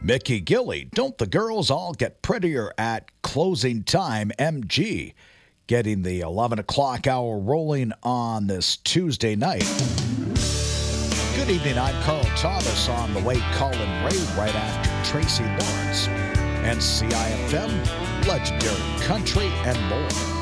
Mickey Gilly, don't the girls all get prettier at closing time? MG getting the 11 o'clock hour rolling on this Tuesday night. Good evening, I'm Carl Thomas on the way Colin Ray right after Tracy Lawrence and CIFM, legendary country and more.